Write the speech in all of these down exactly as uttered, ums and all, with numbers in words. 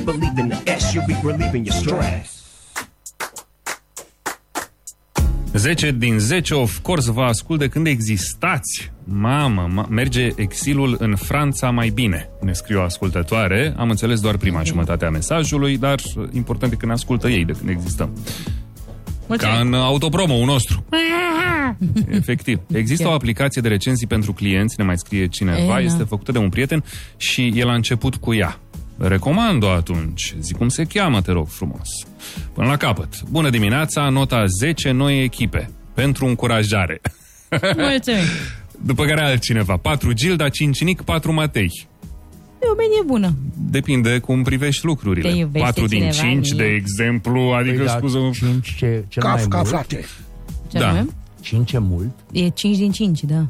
believe in the S, you'll be relieving your stress. zece din zece, of course, vă ascult de când existați. Mamă, ma- merge exilul în Franța mai bine, ne scrie o ascultătoare. Am înțeles doar prima jumătate a mesajului, dar important e că ne ascultă ei de când existăm. Ca în autopromo-ul nostru. Efectiv. Există o aplicație de recenzii pentru clienți, ne mai scrie cineva, Ei, este na. făcută de un prieten și el a început cu ea. Recomand-o atunci. Zic cum se cheamă, te rog frumos. Până la capăt. Bună dimineața, nota zece, noi echipe. Pentru încurajare. Mulțumim. După care altcineva. patru Gilda, cinci Nic, patru Matei. E o menie bună. Depinde cum privești lucrurile. patru din cinci, de exemplu, adică, Păi, scuză... cinci ce, cel mai Kafka, mult. frate. Ce Da. avem? cinci e mult? E cinci din cinci, da.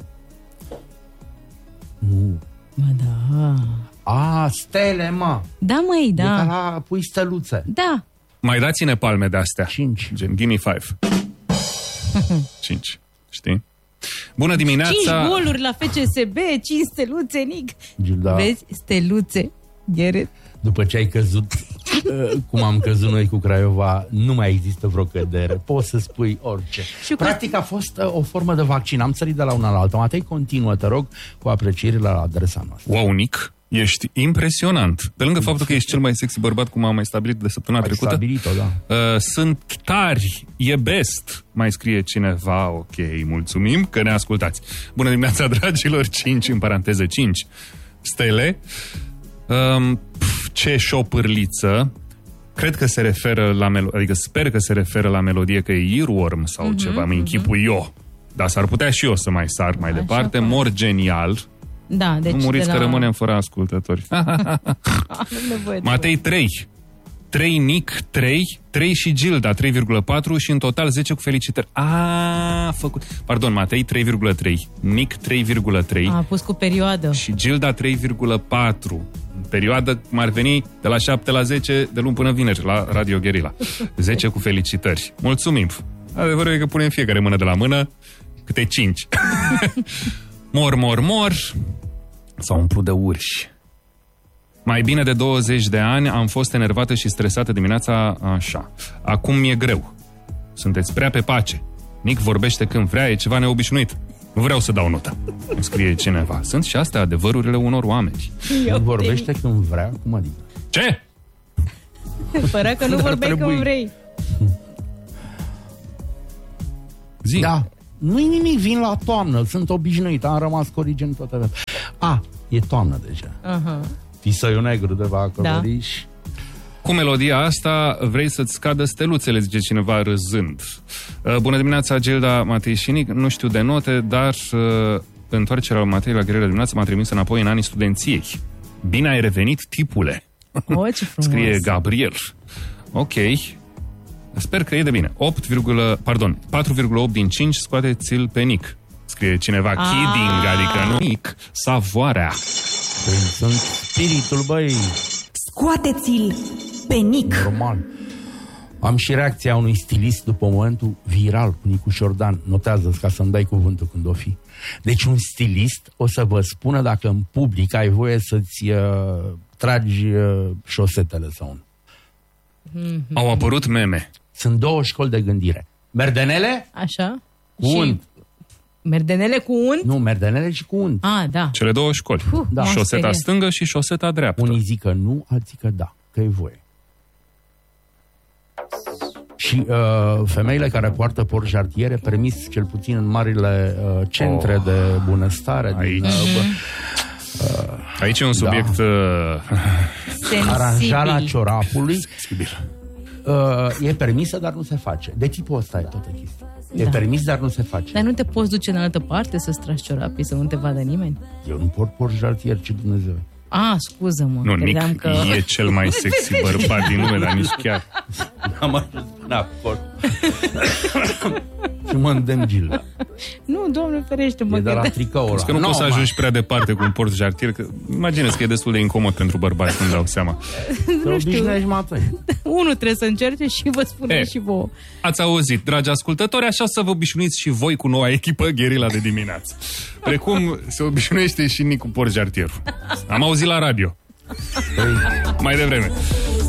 Nu. Mă, da. A, stele, mă. Da, măi, E ca da. la pui steluțe. Da. Mai dați-ne palme de-astea. cinci. Gen, give me five. cinci. Știi? Bună dimineața! cinci goluri la F C S B, cinci steluțe, Nic. Gilda, Vezi? Steluțe. Ghere. după ce ai căzut, uh, cum am căzut noi cu Craiova, nu mai există vreo cădere. Poți să spui orice. Și cu- Practic a fost uh, o formă de vaccin. Am sărit de la una la alta. Matei, continuă, te rog, cu aprecierile la adresa noastră. Wow, Nic, ești impresionant. Pe lângă faptul că ești cel mai sexy bărbat, cum am mai stabilit de săptămâna Ai trecută, stabilit-o, da. uh, sunt tari, e best, mai scrie cineva. Ok, mulțumim că ne ascultați. Bună dimineața, dragilor, cinci, în paranteză cinci stele. Um, pf, ce șopârliță. Cred că se referă la melodie, adică sper că se referă la melodie, că e Earworm sau mm-hmm, ceva, mi închipui eu. Dar s-ar putea și eu să mai sar mai Așa departe. că- Mor genial. Da, deci Nu muriți de că la... rămânem fără ascultători. Nu nevoie de Matei trei. trei Nic, trei, trei și Gilda, trei virgulă patru și în total zece cu felicitări. A, făcut. Pardon, Matei trei virgulă trei, Nic trei virgulă trei A pus cu perioadă. și Gilda trei virgulă patru. Perioadă cum ar veni de la șapte la zece, de luni până vineri, la Radio Guerilla. zece cu felicitări. Mulțumim. Adevărul e că punem fiecare mână de la mână câte cinci. Mor, mor, mor. S-au umplut de urși. Mai bine de douăzeci de ani am fost enervată și stresată dimineața așa. Acum mi-e greu. Sunteți prea pe pace. Nic vorbește când vrea, e ceva neobișnuit. Nu vreau să dau notă. Îmi scrie cineva. Sunt și astea adevărurile unor oameni. Nu vorbește când vrea, cum adică? Ce? Părea că nu vorbeai trebui. cum vrei. Zi. Da. Nu-i nimic, vin la toamnă, sunt obișnuit, am rămas cu origine toată viața. A, e toamnă deja. Aha. Tisăiul negru de la Călăriș. Cu melodia asta vrei să-ți scadă steluțele, zice cineva râzând. Uh, Bună dimineața, Gilda, Matei și Nic. Nu știu de note, dar uh, întoarcerea lui Matei la Guerilla dimineața m-a trimis înapoi în anii studenției. Bine ai revenit, tipule. O, ce frumos. Scrie Gabriel. Ok. Sper că e de bine. opt, pardon, patru virgulă opt din cinci, scoateți-l pe Nic. Scrie cineva. Ah. Kidding, adică nu Nic, savoarea. Păi, sunt spiritul, băi, Scoateți-l pe Nic. normal. Am și reacția unui stilist după momentul viral cu Nicu Șordan. Notează-ți ca să-mi dai cuvântul când o fi. Deci un stilist o să vă spună dacă în public ai voie să-ți uh, tragi uh, șosetele sau nu. Au apărut meme. Sunt două școli de gândire. Merdenele Așa. cu Și unt. merdenele cu unt? Nu, merdenele și cu unt. Ah, da. Cele două școli. Puh, Da. m-am Șoseta speriat. stângă și șoseta dreaptă. Unii zic că nu, alții zic că da, că e voie. Și uh, femeile care poartă port jartiere, permis cel puțin în marile uh, centre Oh. de bunăstare, Aici. din, uh, Aici e un subiect uh, aranjarea Sensibil. ciorapului, sensibil. uh, e permisă, dar nu se face. De tipul ăsta e toată chestia. E Da. permis, dar nu se face. Dar nu te poți duce în altă parte să stragi ciorapii, să nu te vadă nimeni? Eu nu port port jartier, ce Dumnezeu. Ah, scuză-mă. Nu, Nic credeam că... e cel mai sexy bărbat din lume, dar nici chiar. Am ajuns până acolo. Și mă îndemn Gilda. Nu, Doamne ferește, mă E de la gândeam. tricoul ăla. Că nu No, poți să mă. ajungi prea departe cu un port jartier, că imaginez că e destul de incomod pentru bărbați, nu-mi dau seama. Te Nu știu. obișnuiești, Matei. Unul trebuie să încerce și vă spune E. și vouă. Ați auzit, dragi ascultători, așa să vă obișnuiți și voi cu noua echipă Guerilla de dimineață. Precum se obișnuiește și Nic cu port jartierul. Am auzit la radio. Mai devreme.